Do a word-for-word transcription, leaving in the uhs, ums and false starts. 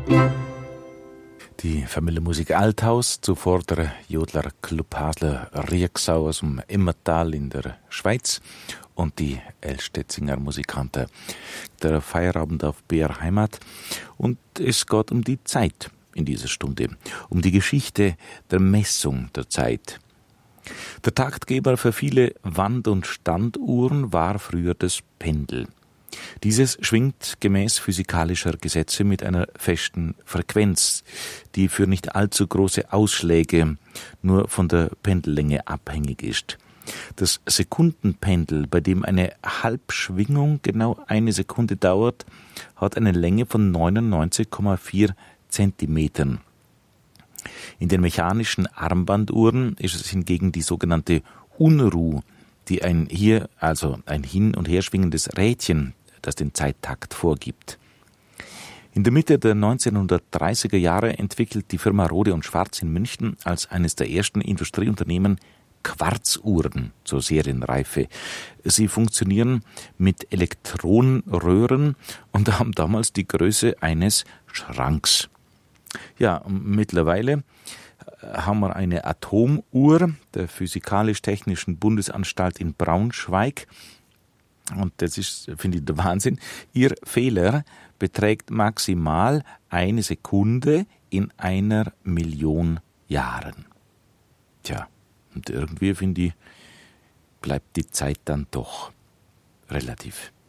Die Familie Musik Althaus, zuvor der Jodler Club Hasler Rieksau aus dem Immertal in der Schweiz und die Elstetzinger Musikanten. Der Feierabend auf B R Heimat. Und es geht um die Zeit in dieser Stunde, um die Geschichte der Messung der Zeit. Der Taktgeber für viele Wand- und Standuhren war früher das Pendel. Dieses schwingt gemäß physikalischer Gesetze mit einer festen Frequenz, die für nicht allzu große Ausschläge nur von der Pendellänge abhängig ist. Das Sekundenpendel, bei dem eine Halbschwingung genau eine Sekunde dauert, hat eine Länge von neunundneunzig Komma vier Zentimetern. In den mechanischen Armbanduhren ist es hingegen die sogenannte Unruh, die ein hier, also ein hin- und herschwingendes Rädchen, das den Zeittakt vorgibt. In der Mitte der neunzehnhundertdreißiger Jahre entwickelt die Firma Rohde und Schwarz in München als eines der ersten Industrieunternehmen Quarzuhren zur Serienreife. Sie funktionieren mit Elektronenröhren und haben damals die Größe eines Schranks. Ja, mittlerweile haben wir eine Atomuhr der Physikalisch-Technischen Bundesanstalt in Braunschweig. Und das ist, finde ich, der Wahnsinn. Ihr Fehler beträgt maximal eine Sekunde in einer Million Jahren. Tja, und irgendwie, finde ich, bleibt die Zeit dann doch relativ.